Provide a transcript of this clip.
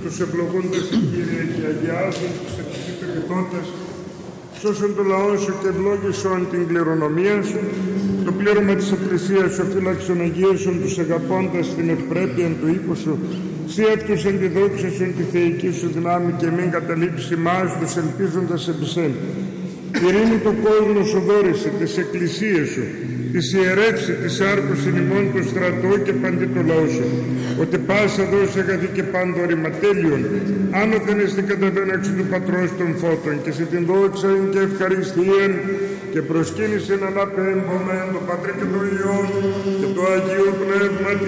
τους ευλογούντες Κύριε και αγιάζουν τους επιπιτότητες, σώσον το λαό σου και ευλόγησον την κληρονομία σου, το πλήρωμα της εκκλησίας σου φύλαξον αγίωσον τους αγαπώντας την ευπρέπεια του οίκου σου, σιεύτουσεν τη δόξα σου τη θεϊκή σου δυνάμει και μην καταλήψει μας τους ελπίζοντας επ' σέν. Ειρήνη το κόσμο σου δόρισε, τις εκκλησίες σου, της ιερεύσει, της άρκωσιν ημών το στρατό και παντί το λαό σου, ότι πάσα δώσει αγαθή και πάντο ρηματέλειον, άνωθεν εστί καταβαίναξη του Πατρός των Φώτων, και σε την δόξα και ευχαριστίαν, και προσκύνησεν αναπέμπομε το Πατρί και το Υιόν και το Αγίου Πνεύματι,